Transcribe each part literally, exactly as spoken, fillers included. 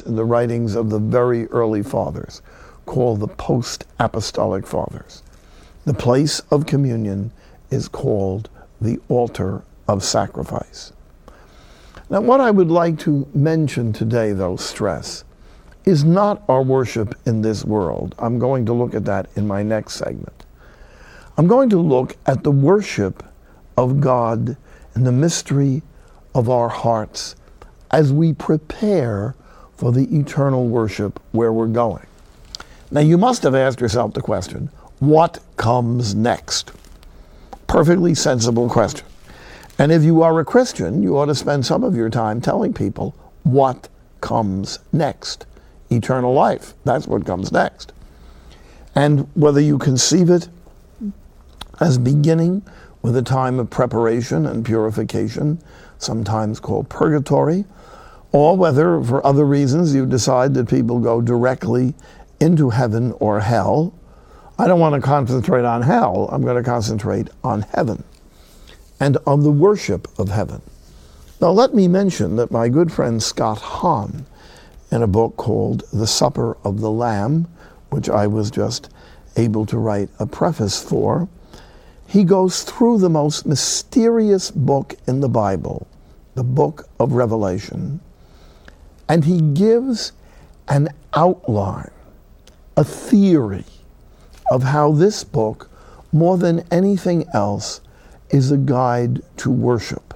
in the writings of the very early fathers, called the post-apostolic fathers. The place of communion is called the altar of sacrifice. Now, what I would like to mention today, though, stress, is not our worship in this world. I'm going to look at that in my next segment. I'm going to look at the worship of God and the mystery of our hearts as we prepare for the eternal worship where we're going. Now, you must have asked yourself the question, what comes next? Perfectly sensible question. And if you are a Christian, you ought to spend some of your time telling people what comes next. Eternal life, that's what comes next. And whether you conceive it as beginning with a time of preparation and purification, sometimes called purgatory, or whether for other reasons you decide that people go directly into heaven or hell, I don't want to concentrate on hell, I'm going to concentrate on heaven and on the worship of heaven. Now let me mention that my good friend Scott Hahn, in a book called The Supper of the Lamb, which I was just able to write a preface for, he goes through the most mysterious book in the Bible, the book of Revelation, and he gives an outline, a theory of how this book, more than anything else, is a guide to worship.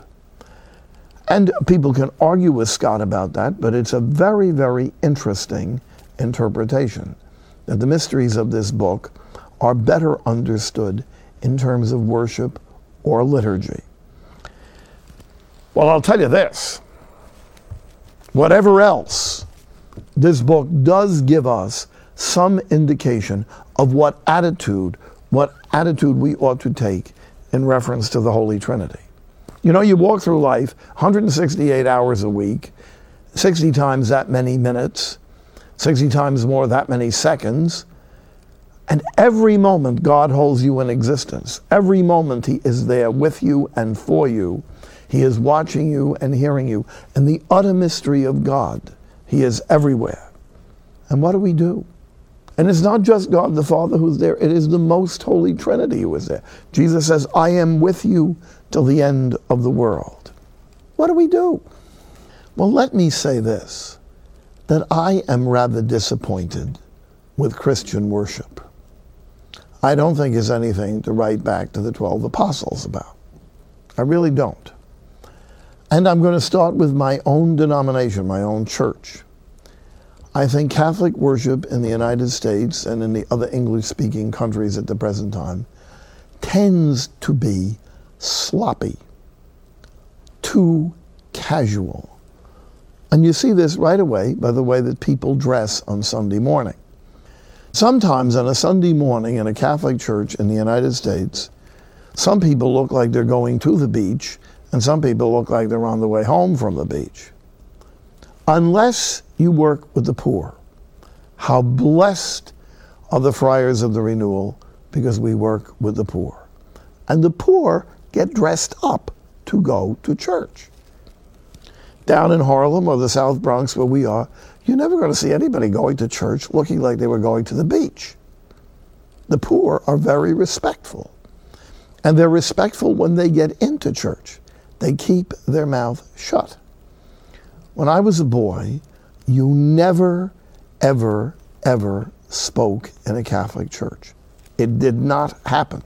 And people can argue with Scott about that, but it's a very, very interesting interpretation, that the mysteries of this book are better understood in terms of worship or liturgy. Well, I'll tell you this. Whatever else, this book does give us some indication of what attitude, what attitude we ought to take in reference to the Holy Trinity. You know, you walk through life one hundred sixty-eight hours a week, sixty times that many minutes, sixty times more that many seconds, and every moment God holds you in existence. Every moment He is there with you and for you. He is watching you and hearing you. And the utter mystery of God, He is everywhere. And what do we do? And it's not just God the Father who's there, it is the most holy Trinity who is there. Jesus says, I am with you till the end of the world. What do we do? Well, let me say this, that I am rather disappointed with Christian worship. I don't think it's anything to write back to the twelve apostles about. I really don't. And I'm going to start with my own denomination, my own church. I think Catholic worship in the United States and in the other English-speaking countries at the present time tends to be sloppy, too casual. And you see this right away by the way that people dress on Sunday morning. Sometimes on a Sunday morning in a Catholic church in the United States, some people look like they're going to the beach, and some people look like they're on the way home from the beach. Unless you work with the poor. How blessed are the friars of the renewal, because we work with the poor. And the poor get dressed up to go to church. Down in Harlem or the South Bronx where we are, you're never going to see anybody going to church looking like they were going to the beach. The poor are very respectful. And they're respectful when they get into church. They keep their mouth shut. When I was a boy, you never, ever, ever spoke in a Catholic church. It did not happen.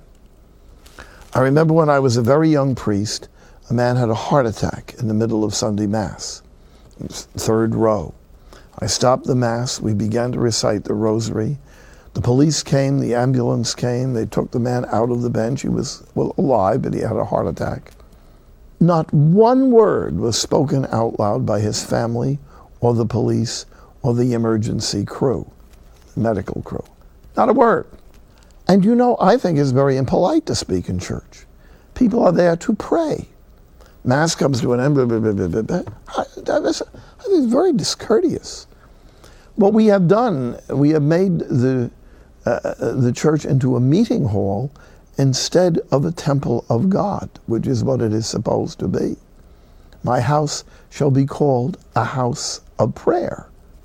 I remember when I was a very young priest, a man had a heart attack in the middle of Sunday Mass, third row. I stopped the Mass, we began to recite the rosary. The police came, the ambulance came, they took the man out of the bench. He was, well, alive, but he had a heart attack. Not one word was spoken out loud by his family or the police or the emergency crew, medical crew. Not a word. And you know, I think it's very impolite to speak in church. People are there to pray. Mass comes to an end, blah, blah, blah, blah, blah. I, that's, I think it's very discourteous. What we have done, we have made the, uh, the church into a meeting hall instead of a temple of God, which is what it is supposed to be. My house shall be called a house of prayer.